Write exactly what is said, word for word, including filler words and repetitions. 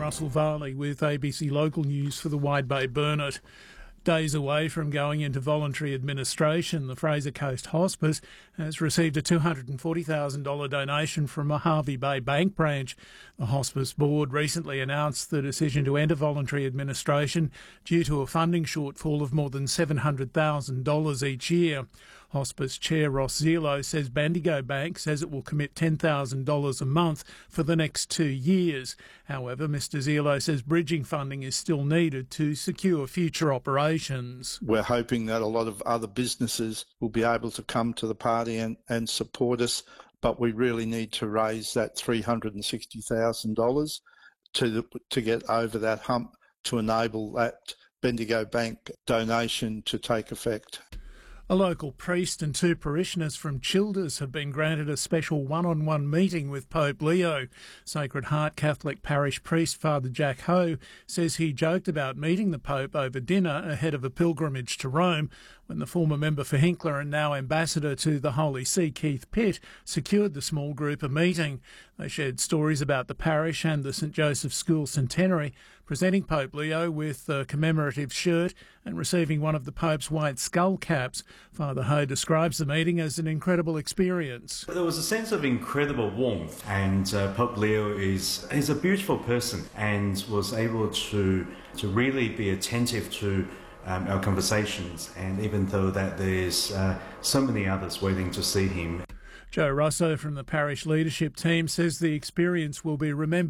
Russell Varley with A B C Local News for the Wide Bay Burnett. Days away from going into voluntary administration, the Fraser Coast Hospice has received a two hundred forty thousand dollars donation from a Hervey Bay bank branch. The Hospice Board recently announced the decision to enter voluntary administration due to a funding shortfall of more than seven hundred thousand dollars each year. Hospice Chair Ross Zelo says Bendigo Bank says it will commit ten thousand dollars a month for the next two years. However, Mr Zelo says bridging funding is still needed to secure future operations. We're hoping that a lot of other businesses will be able to come to the party and, and support us, but we really need to raise that three hundred sixty thousand dollars to, to get over that hump to enable that Bendigo Bank donation to take effect. A local priest and two parishioners from Childers have been granted a special one-on-one meeting with Pope Leo. Sacred Heart Catholic Parish priest Father Jack Ho says he joked about meeting the Pope over dinner ahead of a pilgrimage to Rome when the former member for Hinkler and now ambassador to the Holy See, Keith Pitt, secured the small group a meeting. They shared stories about the parish and the St Joseph's School centenary, presenting Pope Leo with a commemorative shirt and receiving one of the Pope's white skull caps. Father Ho describes the meeting as an incredible experience. There was a sense of incredible warmth, and uh, Pope Leo is is a beautiful person and was able to to really be attentive to um, our conversations, and even though that there's uh, so many others waiting to see him. Joe Russo from the parish leadership team says the experience will be remembered